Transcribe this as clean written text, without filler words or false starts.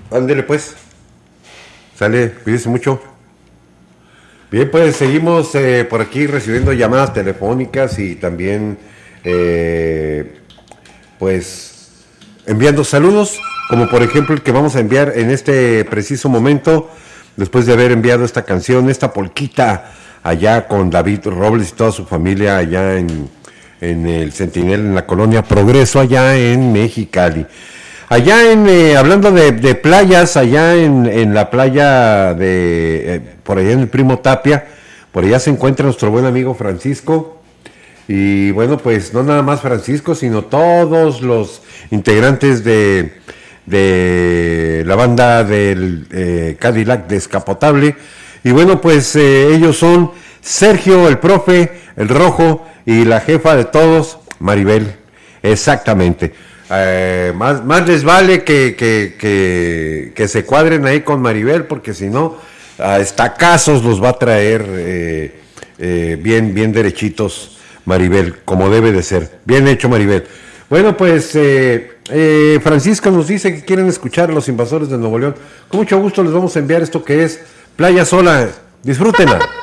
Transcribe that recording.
Ándele pues, sale, cuídese mucho. Bien, pues seguimos por aquí recibiendo llamadas telefónicas y también, pues, enviando saludos, como por ejemplo el que vamos a enviar en este preciso momento, después de haber enviado esta canción, esta polquita, allá con David Robles y toda su familia, allá en el Centinela, en la colonia Progreso, allá en Mexicali. Allá hablando de playas, allá en la playa por allá en el Primo Tapia, por allá se encuentra nuestro buen amigo Francisco. Y bueno, pues no nada más Francisco, sino todos los integrantes de la banda del Cadillac Descapotable. Y bueno, pues ellos son Sergio, el profe, el rojo y la jefa de todos, Maribel. Exactamente. Más les vale que se cuadren ahí con Maribel, porque si no, a estacazos los va a traer bien derechitos Maribel, como debe de ser. Bien hecho, Maribel. Bueno, pues Francisco nos dice que quieren escuchar a los invasores de Nuevo León. Con mucho gusto les vamos a enviar esto que es Playa Sola. Disfrútenla.